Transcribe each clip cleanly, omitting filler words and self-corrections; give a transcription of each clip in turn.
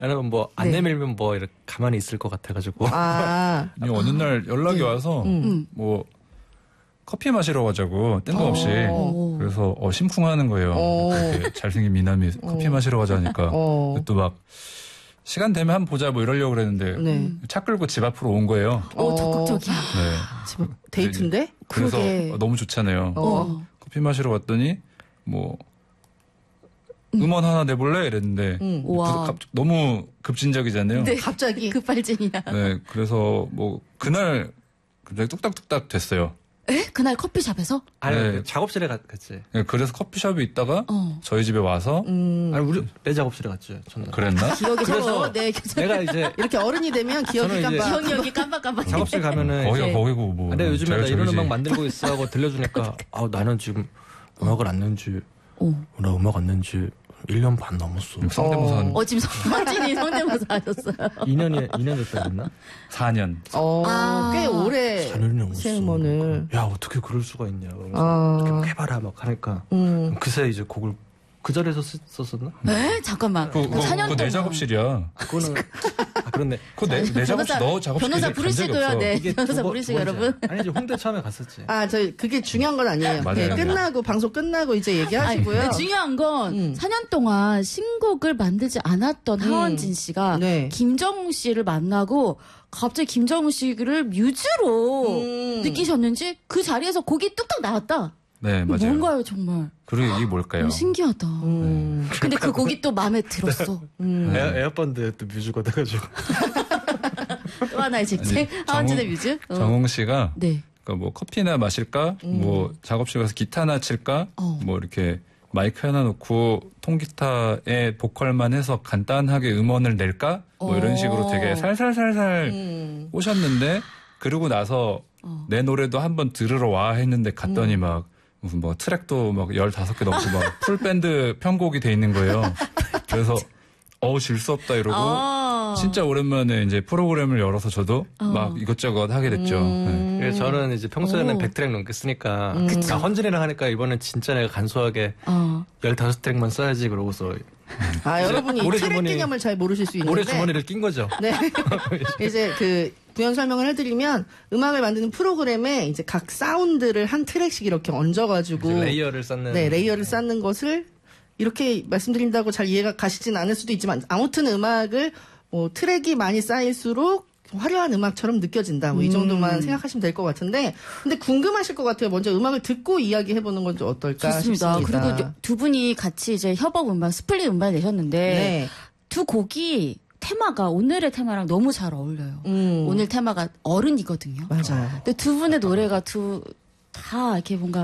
왜냐면 뭐 안 네. 내밀면 뭐 이렇게 가만히 있을 것 같아가지고. 아니, 어느 날 연락이 와서 뭐 커피 마시러 가자고 뜬금없이 그래서 심쿵하는 거예요. 이렇게 잘생긴 미남이 커피 마시러 가자니까 또 막 시간 되면 한번 보자 뭐 이러려고 그랬는데 네. 차 끌고 집 앞으로 온 거예요. 적극적이야. 네. 데이트인데? 그래서 그러게. 너무 좋잖아요. 커피 마시러 갔더니 뭐 음원 하나 내볼래? 이랬는데 와. 너무 급진적이잖아요. 네. 갑자기. 급발진이야. 네, 그래서 뭐 그날 갑자기 뚝딱뚝딱 됐어요. 에? 그날 커피숍에서? 아니 네. 작업실에 갔지. 네, 그래서 커피숍에 있다가 저희 집에 와서 아니 우리 내 작업실에 갔지. 전날. 그랬나? 기억이 서로 네, 내가 이제 이렇게 어른이 되면 기억이 저는 이제 깜빡. 기억력이 깜빡깜빡. 작업실 가면은 거기가 이제 거기고 뭐. 근데 요즘에 나 이런 저기지. 음악 만들고 있어 하고 들려주니까 나는 지금 음악을 안 낸지 나 음악 안 낸지 1년 반 넘었어. 성대모사 하는 거. 지금 성진이 성대모사 하셨어요. 2년 됐다 그랬나? 4년. 꽤 오래 4년이 넘었어. 생음원을. 야 어떻게 그럴 수가 있냐. 그러면서 해봐라 막 하니까 그새 이제 곡을 그 자리에서 썼었나? 에? 잠깐만. 4년 동안. 그내 작업실이야. 그거는 그렇네. 그거 내 작업실 너 작업실 변호사 간 적이 부르시고요. 없어. 네. 이게 변호사 두 부르시고 번째. 여러분. 아니 이제 홍대 처음에 갔었지. 저희 그게 중요한 건 아니에요. 맞아요. 끝나고 방송 끝나고 이제 얘기하시고요. 근데 중요한 건 4년 동안 신곡을 만들지 않았던 하원진 씨가 네. 김정우 씨를 만나고 갑자기 김정우 씨를 뮤즈로 느끼셨는지 그 자리에서 곡이 뚝딱 나왔다. 네, 맞아요. 뭔가요, 정말. 그리고 이게 뭘까요? 신기하다. 근데 그 곡이 또 마음에 들었어. 에어밴드 또 뮤즈가 돼가지고. 또 하나의 직책. 하원진의 뮤즈. 정웅 씨가 네. 그러니까 뭐 커피나 마실까? 뭐 작업실 가서 기타나 칠까? 뭐 이렇게 마이크 하나 놓고 통기타에 보컬만 해서 간단하게 음원을 낼까? 뭐 이런 식으로 되게 살살살살 오셨는데 그러고 나서 내 노래도 한번 들으러 와 했는데 갔더니 막 무슨 뭐 트랙도 막 15개 넘고 막 풀밴드 편곡이 돼 있는 거예요. 그래서 질 수 없다 이러고 진짜 오랜만에 이제 프로그램을 열어서 저도 막 이것저것 하게 됐죠. 네. 그래서 저는 이제 평소에는 100트랙 넘게 쓰니까 헌진이랑 하니까 이번엔 진짜 내가 간소하게 15트랙만 써야지 그러고서 여러분이 모래 트랙 주머니- 개념을 잘 모르실 수 있는데 모래 주머니를 낀 거죠. 네. 이제 그 부연 설명을 해드리면 음악을 만드는 프로그램에 이제 각 사운드를 한 트랙씩 이렇게 얹어가지고 레이어를 쌓는. 네, 레이어를 쌓는 것을 이렇게 말씀드린다고 잘 이해가 가시진 않을 수도 있지만 아무튼 음악을 뭐 트랙이 많이 쌓일수록 화려한 음악처럼 느껴진다. 뭐 이 정도만 생각하시면 될 것 같은데 근데 궁금하실 것 같아요. 먼저 음악을 듣고 이야기해보는 건 좀 어떨까 좋습니다. 싶습니다. 그리고 두 분이 같이 이제 협업 음반, 스플릿 음반을 내셨는데 네. 두 곡이 테마가 오늘의 테마랑 너무 잘 어울려요. 오늘 테마가 어른이거든요. 맞아요. 근데 두 분의 노래가 다 이렇게 뭔가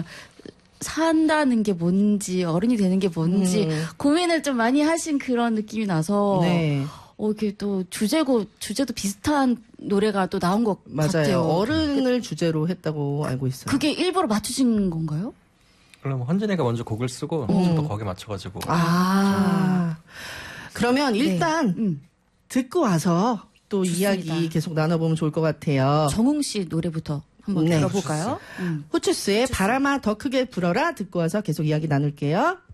산다는 게 뭔지 어른이 되는 게 뭔지 고민을 좀 많이 하신 그런 느낌이 나서 네. 이렇게 또 주제도 비슷한 노래가 또 나온 것 맞아요. 같아요. 어른을 주제로 했다고 알고 있어요. 그게 일부러 맞추신 건가요? 그럼 헌진이가 먼저 곡을 쓰고 저도 거기에 맞춰가지고. 그러면 일단 듣고 와서 또 좋습니다. 이야기 계속 나눠보면 좋을 것 같아요. 정웅 씨 노래부터 한번 네. 들어볼까요? 호추스의 바람아 더 크게 불어라 듣고 와서 계속 이야기 나눌게요.